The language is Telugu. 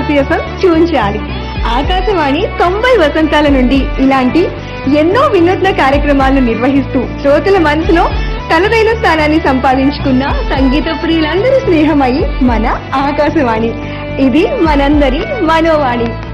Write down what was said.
హాస్యసం ట్యూన్ చేయాలి. ఆకాశవాణి 90 వసంతాల నుండి ఇలాంటి ఎన్నో వినూత్న కార్యక్రమాలను నిర్వహిస్తూ శ్రోతల మనసులో తనదైన స్థానాన్ని సంపాదించుకున్న సంగీత ప్రియులందరి స్నేహమై మన ఆకాశవాణి. ఇది మనందరి మనోవాణి.